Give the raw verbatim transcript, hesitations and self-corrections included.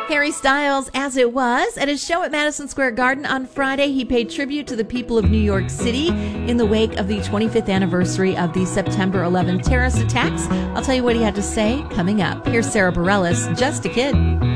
Harry Styles, As It Was, at his show at Madison Square Garden on Friday, he paid tribute to the people of New York City in the wake of the twenty-fifth anniversary of the September eleventh terrorist attacks. I'll tell you what he had to say coming up. Here's Sarah Bareilles, Just a Kid.